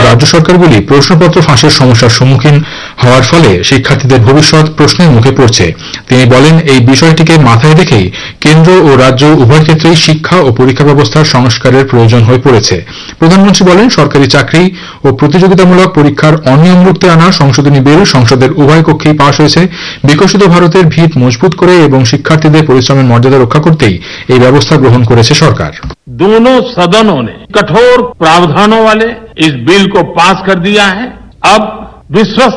রাজ্য সরকারগুলি প্রশ্নপত্র ফাঁসের সমস্যার সম্মুখীন হওয়ার ফলে শিক্ষার্থীদের ভবিষ্যৎ প্রশ্নের মুখে পড়ছে। তিনি বলেন, এই বিষয়টিকে মাথায় রেখেই কেন্দ্র ও রাজ্য উভয় ক্ষেত্রেই শিক্ষা ও পরীক্ষা ব্যবস্থার সংস্কারের প্রয়োজন হয়ে পড়েছে। প্রধানমন্ত্রী বলেন, সরকারি চাকরি ও প্রতিযোগিতামূলক পরীক্ষার অনিয়ম রুখতে আনা সংশোধনী বিল সংসদের উভয় কক্ষেই পাশ হয়েছে। বিকশিত ভারতের ভিত মজবুত করে এবং শিক্ষার্থীদের পরিশ্রমের মর্যাদা রক্ষা করতেই এই ব্যবস্থা গ্রহণ করেছে সরকার। दोनों सदनों ने कठोर प्रावधानों वाले इस बिल को पास कर दिया है। अब विश्वस्त